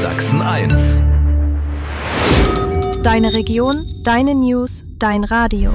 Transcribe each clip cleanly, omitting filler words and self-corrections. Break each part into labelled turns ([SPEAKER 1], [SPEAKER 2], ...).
[SPEAKER 1] Sachsen 1.
[SPEAKER 2] Deine Region, deine News, dein Radio.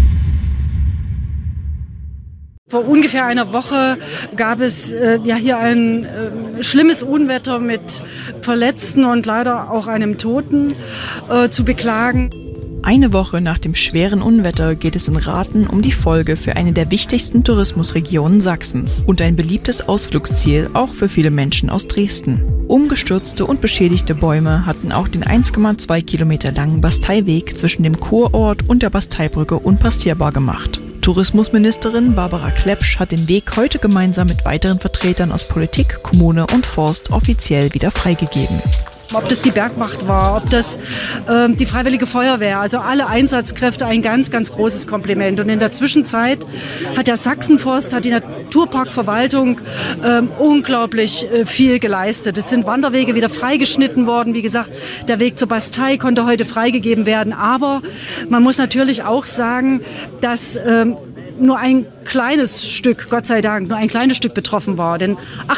[SPEAKER 3] Vor ungefähr einer Woche gab es hier ein schlimmes Unwetter mit Verletzten und leider auch einem Toten zu beklagen.
[SPEAKER 4] Eine Woche nach dem schweren Unwetter geht es in Rathen um die Folge für eine der wichtigsten Tourismusregionen Sachsens und ein beliebtes Ausflugsziel auch für viele Menschen aus Dresden. Umgestürzte und beschädigte Bäume hatten auch den 1,2 Kilometer langen Basteiweg zwischen dem Kurort und der Basteibrücke unpassierbar gemacht. Tourismusministerin Barbara Klepsch hat den Weg heute gemeinsam mit weiteren Vertretern aus Politik, Kommune und Forst offiziell wieder freigegeben.
[SPEAKER 3] Ob das die Bergwacht war, ob das die Freiwillige Feuerwehr, also alle Einsatzkräfte, ein ganz, ganz großes Kompliment. Und in der Zwischenzeit hat der Sachsenforst, hat die Naturparkverwaltung unglaublich viel geleistet. Es sind Wanderwege wieder freigeschnitten worden. Wie gesagt, der Weg zur Bastei konnte heute freigegeben werden. Aber man muss natürlich auch sagen, dass nur ein kleines Stück, Gott sei Dank, nur ein kleines Stück betroffen war. Denn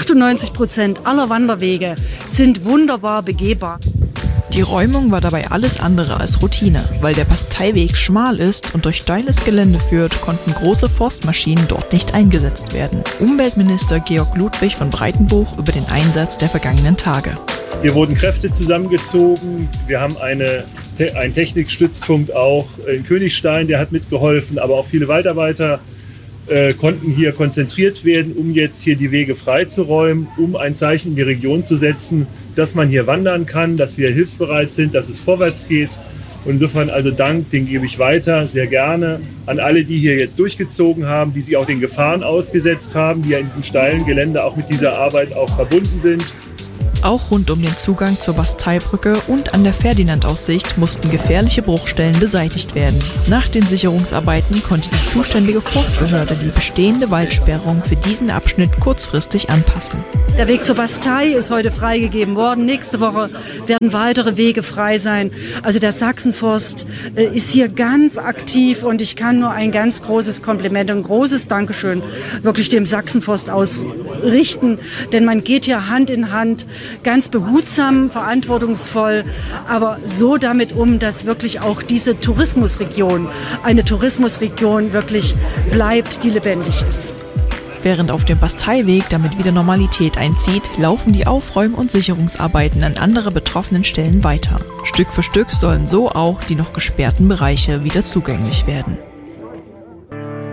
[SPEAKER 3] 98% aller Wanderwege sind wunderbar begehbar.
[SPEAKER 4] Die Räumung war dabei alles andere als Routine. Weil der Basteiweg schmal ist und durch steiles Gelände führt, konnten große Forstmaschinen dort nicht eingesetzt werden. Umweltminister Georg Ludwig von Breitenbuch über den Einsatz der vergangenen Tage.
[SPEAKER 5] Hier wurden Kräfte zusammengezogen. Wir haben einen Technikstützpunkt auch in Königstein, der hat mitgeholfen, aber auch viele Waldarbeiter konnten hier konzentriert werden, um jetzt hier die Wege freizuräumen, um ein Zeichen in die Region zu setzen, dass man hier wandern kann, dass wir hilfsbereit sind, dass es vorwärts geht. Und insofern also Dank, den gebe ich weiter, sehr gerne, an alle, die hier jetzt durchgezogen haben, die sich auch den Gefahren ausgesetzt haben, die ja in diesem steilen Gelände auch mit dieser Arbeit auch verbunden sind.
[SPEAKER 4] Auch rund um den Zugang zur Basteibrücke und an der Ferdinand-Aussicht mussten gefährliche Bruchstellen beseitigt werden. Nach den Sicherungsarbeiten konnte die zuständige Forstbehörde die bestehende Waldsperrung für diesen Abschnitt kurzfristig anpassen.
[SPEAKER 3] Der Weg zur Bastei ist heute freigegeben worden. Nächste Woche werden weitere Wege frei sein. Also der Sachsenforst ist hier ganz aktiv und ich kann nur ein ganz großes Kompliment und ein großes Dankeschön wirklich dem Sachsenforst ausrichten. Denn man geht hier Hand in Hand, ganz behutsam, verantwortungsvoll, aber so damit um, dass wirklich auch diese Tourismusregion, eine Tourismusregion wirklich bleibt, die lebendig ist.
[SPEAKER 4] Während auf dem Basteiweg damit wieder Normalität einzieht, laufen die Aufräum- und Sicherungsarbeiten an anderen betroffenen Stellen weiter. Stück für Stück sollen so auch die noch gesperrten Bereiche wieder zugänglich werden.